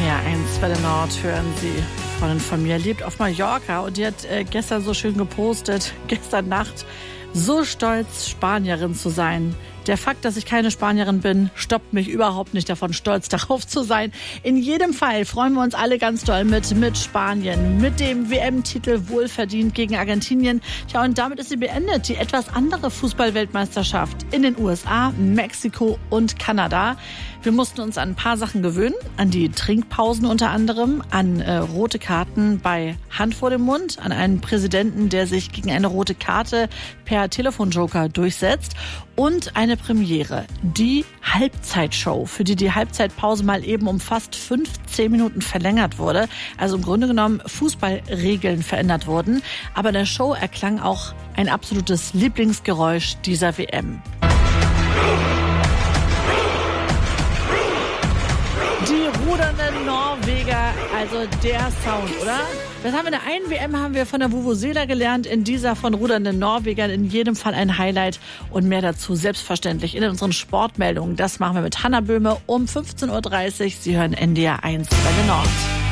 NDR 1 Welle Nord hören Sie. Freundin von mir lebt auf Mallorca und die hat gestern so schön gepostet, gestern Nacht, so stolz, Spanierin zu sein. Der Fakt, dass ich keine Spanierin bin, stoppt mich überhaupt nicht davon, stolz darauf zu sein. In jedem Fall freuen wir uns alle ganz doll mit Spanien, mit dem WM-Titel wohlverdient gegen Argentinien. Ja, und damit ist sie beendet, die etwas andere Fußball-Weltmeisterschaft in den USA, Mexiko und Kanada. Wir mussten uns an ein paar Sachen gewöhnen, an die Trinkpausen unter anderem, an rote Karten bei Hand vor dem Mund, an einen Präsidenten, der sich gegen eine rote Karte per Telefonjoker durchsetzt und eine Premiere, die Halbzeitshow, für die Halbzeitpause mal eben um fast 15 Minuten verlängert wurde. Also im Grunde genommen Fußballregeln verändert wurden. Aber in der Show erklang auch ein absolutes Lieblingsgeräusch dieser WM. Die rudernden Norweger, also der Sound, oder? Das haben wir in der einen WM haben wir von der Vuvuzela gelernt, in dieser von rudernden Norwegern in jedem Fall ein Highlight und mehr dazu selbstverständlich in unseren Sportmeldungen. Das machen wir mit Hanna Böhme um 15.30 Uhr. Sie hören NDR 1 Welle Nord.